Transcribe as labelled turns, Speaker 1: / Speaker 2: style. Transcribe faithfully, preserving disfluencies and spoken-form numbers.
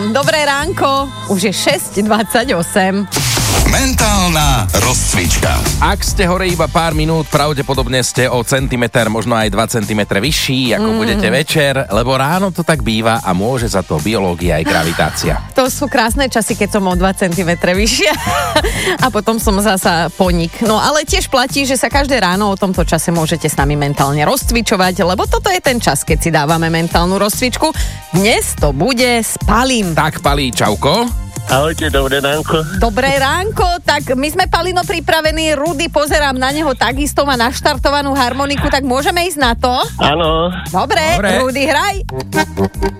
Speaker 1: Dobré ránko, už je šesť dvadsaťosem.
Speaker 2: Mentálna rozcvička.
Speaker 3: Ak ste hore iba pár minút, pravdepodobne ste o centimeter, možno aj dva centimetre vyšší, ako mm. budete večer, lebo ráno to tak býva a môže za to biológia aj gravitácia.
Speaker 1: To sú krásne časy, keď som o dva centimetre vyššia a potom som zasa ponik. No ale tiež platí, že sa každé ráno o tomto čase môžete s nami mentálne rozcvičovať, lebo toto je ten čas, keď si dávame mentálnu rozcvičku. Dnes to bude s Palim.
Speaker 3: Tak, Palí, čauko.
Speaker 4: Ahojte, dobré ránko.
Speaker 1: Dobré ránko, tak my sme, Palino, pripravení. Rudy, pozerám na neho, takisto má naštartovanú harmoniku, tak môžeme ísť na to?
Speaker 4: Áno.
Speaker 1: Dobre,
Speaker 3: Dobre.
Speaker 1: Rudy, hraj.